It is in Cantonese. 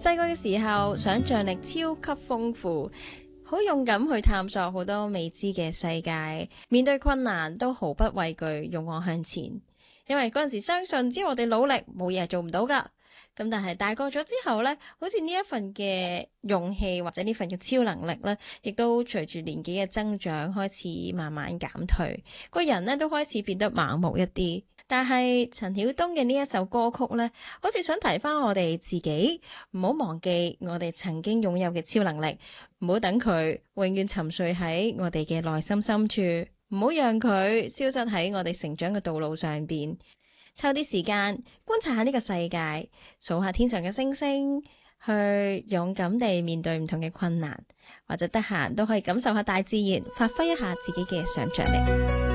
細個嘅時候，想像力超級豐富，好勇敢去探索好多未知嘅世界，面對困難都毫不畏懼，勇往向前。因為嗰陣時相信，只要我哋努力，冇嘢係做唔到噶。咁但係大個咗之後呢，好似呢一份嘅勇氣或者呢份嘅超能力呢，亦都隨住年紀嘅增長開始慢慢減退，個人呢都開始變得盲目一啲。但係陳曉東嘅呢一首歌曲呢，好似想提翻我哋自己，唔好忘記我哋曾經擁有嘅超能力，唔好等佢永遠沉睡喺我哋嘅內心深處，唔好讓佢消失喺我哋成長嘅道路上邊。抽啲時間觀察下呢個世界，數下天上嘅星星，去勇敢地面對唔同嘅困難，或者得閒都可以感受下大自然，發揮一下自己嘅想象力。